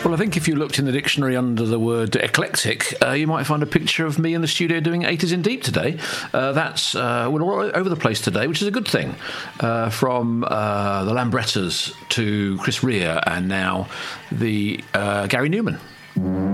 Well, I think if you looked in the dictionary under the word eclectic, you might find a picture of me in the studio doing 80s in Deep today. We're all over the place today, which is a good thing. From the Lambrettas to Chris Rea and now the Gary Newman.